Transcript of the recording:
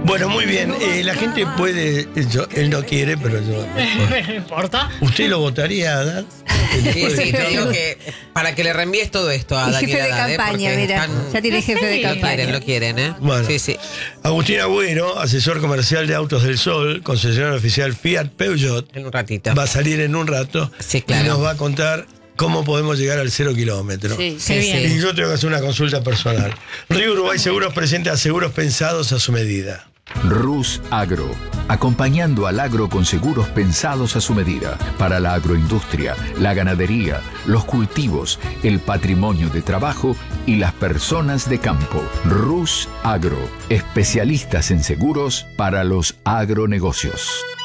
Bueno, muy bien. La gente puede. Él no quiere, pero yo. No importa. ¿Usted lo votaría, Haddad? Sí, te digo que para que le reenvíes todo esto a Y Daniel jefe de Haddad, campaña, porque mira. están- Ya tiene jefe de Sí. campaña. lo quieren, ¿eh? Bueno. Sí, sí. Agustín Agüero, asesor comercial de Autos del Sol, concesionario oficial Fiat Peugeot, En un ratito. va a salir en un rato Sí, claro. y nos va a contar cómo podemos llegar al 0 kilómetro. Sí. Sí, bien. sí. Y yo tengo que hacer una consulta personal. Río Uruguay Seguros presenta seguros pensados a su medida. Rus Agro, acompañando al agro con seguros pensados a su medida, para la agroindustria, la ganadería, los cultivos, el patrimonio de trabajo y las personas de campo. Rus Agro, especialistas en seguros para los agronegocios.